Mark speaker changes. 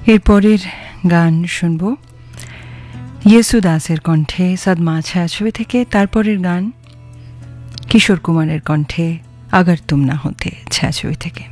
Speaker 1: এরপরের গান শুনব ইয়েসুদাসের কণ্ঠে সদমা ছায়াছবি থেকে। তারপরের গান কিশোর কুমারের কণ্ঠে আগার তুম না হতে ছায়াছবি থেকে।